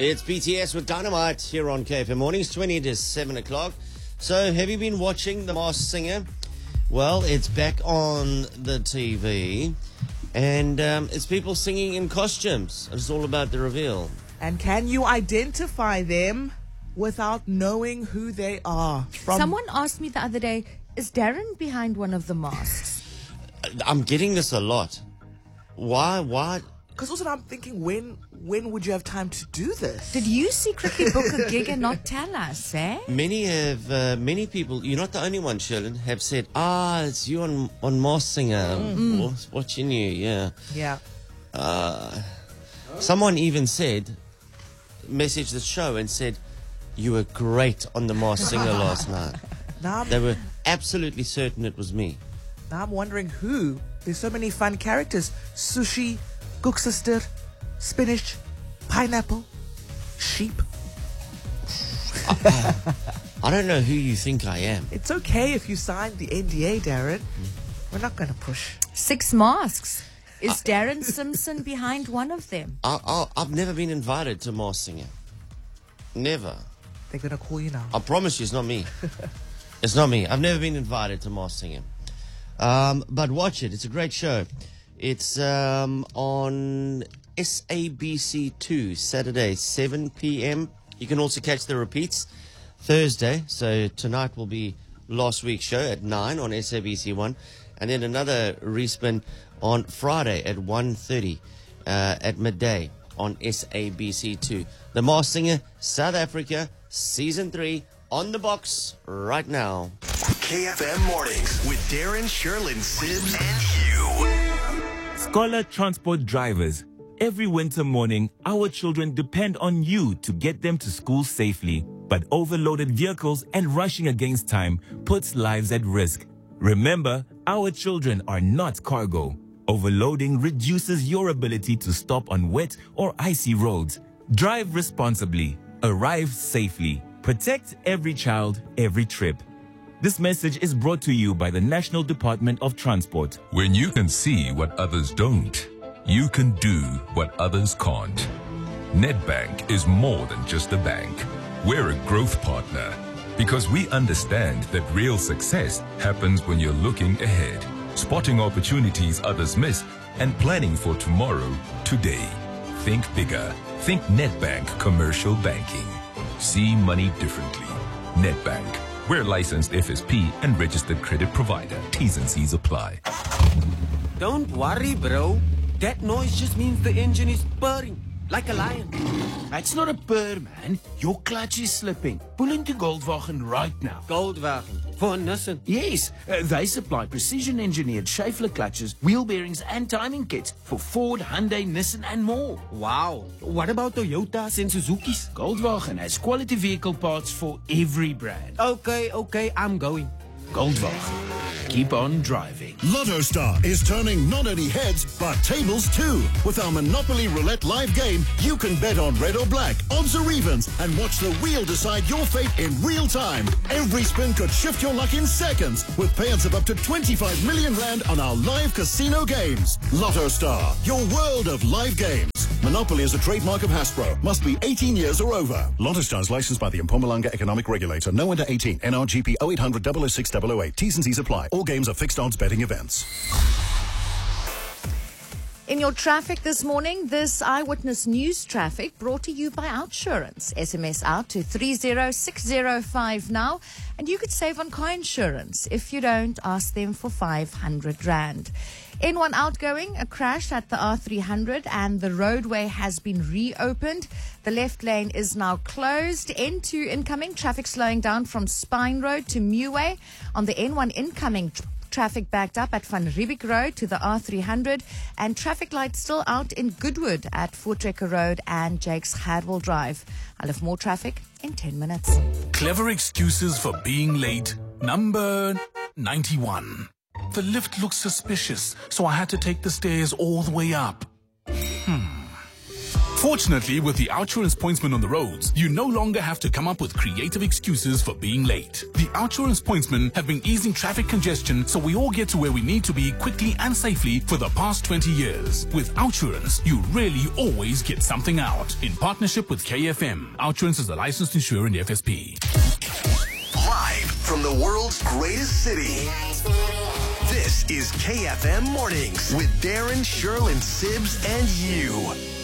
It's BTS with Dynamite here on KFM Mornings, 20 to 7 o'clock. So, have you been watching The Masked Singer? Well, it's back on the TV, and it's people singing in costumes. It's all about the reveal. And can you identify them without knowing who they are? Someone asked me the other day, is Darren behind one of the masks? I'm getting this a lot. Why? Because also I'm thinking, when would you have time to do this? Did you secretly book a gig and not tell us, eh? Many people, you're not the only one, Sherlyn, have said, it's you on Masked Singer. Watching you, yeah. Yeah. Someone even messaged the show and said, you were great on The Masked Singer last night. They were absolutely certain it was me. Now I'm wondering who. There's so many fun characters. Sushi, Koeksister, spinach, pineapple, sheep. I don't know who you think I am. It's okay if you signed the NDA, Darren. We're not going to push. 6 masks. Is Darren Simpson behind one of them? I've never been invited to Masked Singer. Never. They're going to call you now. I promise you it's not me. It's not me. I've never been invited to Masked Singer. But watch it. It's a great show. It's on SABC2, Saturday, 7 p.m. You can also catch the repeats Thursday. So tonight will be last week's show at 9 on SABC1. And then another respin on Friday at 1:30 at midday on SABC2. The Masked Singer, South Africa, Season 3, on the box right now. KFM Mornings with Darren, Sherlyn, Sibs, and Hugh. Scholar Transport drivers, every winter morning, our children depend on you to get them to school safely. But overloaded vehicles and rushing against time puts lives at risk. Remember, our children are not cargo. Overloading reduces your ability to stop on wet or icy roads. Drive responsibly. Arrive safely. Protect every child, every trip. This message is brought to you by the National Department of Transport. When you can see what others don't, you can do what others can't. Nedbank is more than just a bank. We're a growth partner because we understand that real success happens when you're looking ahead, spotting opportunities others miss, and planning for tomorrow, today. Think bigger. Think Nedbank Commercial Banking. See money differently. Nedbank. We're licensed FSP and registered credit provider. T's and C's apply. Don't worry, bro. That noise just means the engine is purring like a lion. It's not a purr, man. Your clutch is slipping. Pull into Goldwagen right now. Goldwagen for Nissan. Yes, they supply precision-engineered Schaeffler clutches, wheel bearings, and timing kits for Ford, Hyundai, Nissan, and more. Wow. What about Toyotas and Suzuki's? Goldwagen has quality vehicle parts for every brand. Okay, I'm going. Goldwagen. Keep on driving. Lotto Star is turning not only heads, but tables too. With our Monopoly Roulette live game, you can bet on red or black, odds or evens, and watch the wheel decide your fate in real time. Every spin could shift your luck in seconds, with payouts of up to 25 million rand on our live casino games. Lotto Star, your world of live games. Monopoly is a trademark of Hasbro. Must be 18 years or over. Lotto Star is licensed by the Mpumalanga Economic Regulator. No under 18. NRGP 0800 006 008. T's and C's apply. All games are fixed odds betting events. In your traffic this morning, this Eyewitness News traffic brought to you by Outsurance. SMS out to 30605 now, and you could save on car insurance. If you don't, ask them for 500 Rand. N1 outgoing, a crash at the R300 and the roadway has been reopened. The left lane is now closed. N2 incoming, traffic slowing down from Spine Road to Muway. On the N1 incoming, traffic backed up at Van Riebeek Road to the R300 and traffic lights still out in Goodwood at Voortrekker Road and Jakes Hadwell Drive. I'll have more traffic in 10 minutes. Clever excuses for being late. Number 91. The lift looks suspicious, so I had to take the stairs all the way up. Fortunately, with the OutSurance pointsman on the roads, you no longer have to come up with creative excuses for being late. The OutSurance pointsmen have been easing traffic congestion so we all get to where we need to be quickly and safely for the past 20 years. With OutSurance, you really always get something out. In partnership with KFM, OutSurance is a licensed insurer in the FSP. Live from the world's greatest city. This is KFM Mornings with Darren, Shirl, and Sibs and you.